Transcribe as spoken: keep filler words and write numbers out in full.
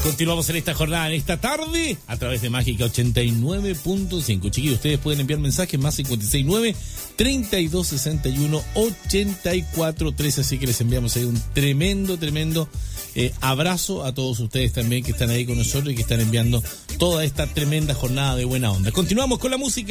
Continuamos en esta jornada, en esta tarde, a través de Mágica ochenta y nueve punto cinco. Chiquillos, ustedes pueden enviar mensajes más cinco seis nueve, treinta y dos sesenta y uno, ochenta y cuatro trece. Así que les enviamos ahí un tremendo, tremendo eh, abrazo a todos ustedes también que están ahí con nosotros y que están enviando toda esta tremenda jornada de buena onda. Continuamos con la música.